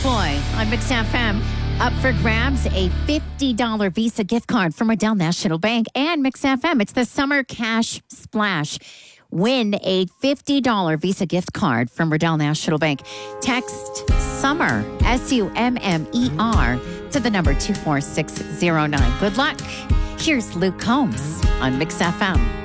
Boy on Mix FM. Up for grabs, a $50 Visa gift card from Riddell National Bank and Mix FM. It's the Summer Cash Splash. Win a $50 Visa gift card from Riddell National Bank. Text SUMMER, SUMMER, to the number 24609. Good luck. Here's Luke Combs on Mix FM.